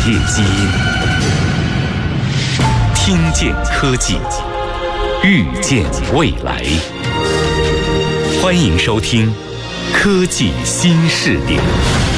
业基因，听见科技，预见未来。欢迎收听《科技新视点》。